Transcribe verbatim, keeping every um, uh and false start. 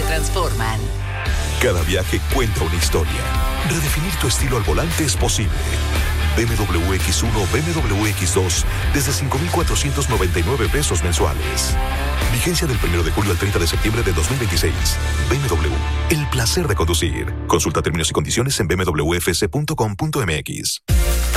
transforman. Cada viaje cuenta una historia. Redefinir tu estilo al volante es posible. B M W X uno, B M W X dos, desde cinco mil cuatrocientos noventa y nueve pesos mensuales. Vigencia del primero de julio al treinta de septiembre de dos mil veintiséis. B M W, el placer de conducir. Consulta términos y condiciones en b m w f c punto com punto m x.